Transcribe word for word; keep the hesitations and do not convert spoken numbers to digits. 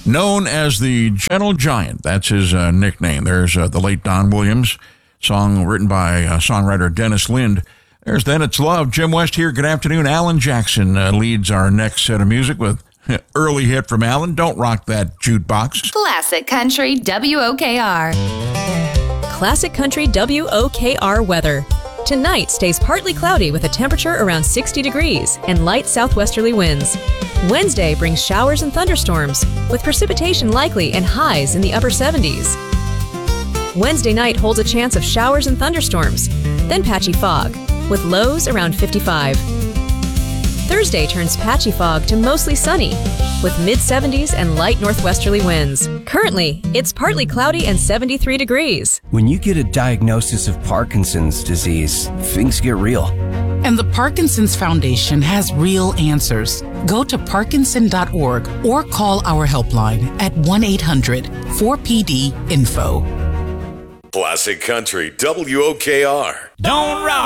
known as the Gentle Giant. That's his uh, nickname. There's uh, the late Don Williams, song written by uh, songwriter Dennis Lind. There's Then It's Love. Jim West here. Good afternoon. Alan Jackson uh, leads our next set of music with early hit from Alan. Don't rock that jukebox. Classic Country W O K R. Classic Country W O K R weather. Tonight stays partly cloudy with a temperature around sixty degrees and light southwesterly winds. Wednesday brings showers and thunderstorms with precipitation likely and highs in the upper seventies. Wednesday night holds a chance of showers and thunderstorms, then patchy fog with lows around fifty-five. Thursday turns patchy fog to mostly sunny with mid-seventies and light northwesterly winds. Currently, it's partly cloudy and seventy-three degrees. When you get a diagnosis of Parkinson's disease, things get real. And the Parkinson's Foundation has real answers. Go to parkinson dot org or call our helpline at one eight hundred four P D info. Classic Country W O K R. Don't rock.